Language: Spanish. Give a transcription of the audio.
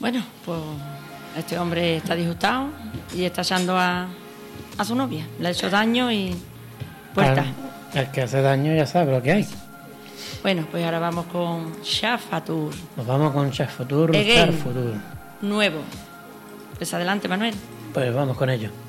Bueno, pues este hombre está disgustado y está echando a su novia. Le ha hecho daño y puerta. El que hace daño ya sabe lo que hay. Bueno, pues ahora vamos con Xafatur. Nos vamos con Xafatur, Again. Starfutur. Nuevo. Pues adelante, Manuel. Pues vamos con ello.